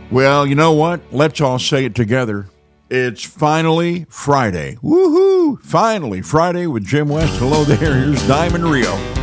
Well, you know what? Let's all say it together. It's finally Friday. Woohoo! Finally Friday with Jim West. Hello there. Here's Diamond Rio.